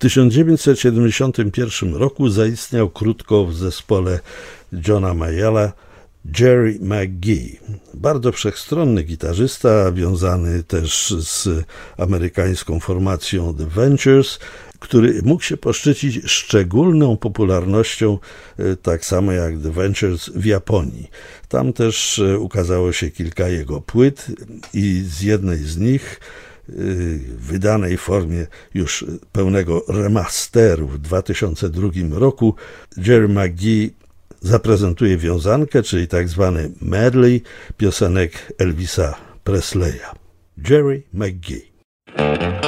1971 roku zaistniał krótko w zespole Johna Mayalla Jerry McGee, bardzo wszechstronny gitarzysta, wiązany też z amerykańską formacją The Ventures, który mógł się poszczycić szczególną popularnością, tak samo jak The Ventures w Japonii. Tam też ukazało się kilka jego płyt i z jednej z nich, wydanej w formie już pełnego remasteru w 2002 roku, Jerry McGee zaprezentuje wiązankę, czyli tak zwany medley piosenek Elvisa Presleya. Jerry McGee.